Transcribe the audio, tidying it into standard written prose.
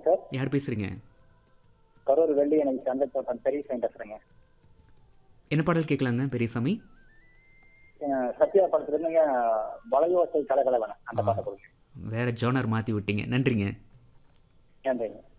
வணக்கம் சார். யார் பேசுறீங்க? கரூர் வெள்ளி எனக்கு சந்தைத்தோட்டம் பெரியசாமி பேசுறேங்க. என்ன பாடல் கேட்கலாங்க பெரியசாமி? சத்யா படத்துல இருந்துங்க வளையோசை கலகலவன அந்த ஆ, பாட்டை கொடுங்க. வேற ஜோனர் மாத்தி விட்டீங்க. நன்றிங்க. நன்றிங்க.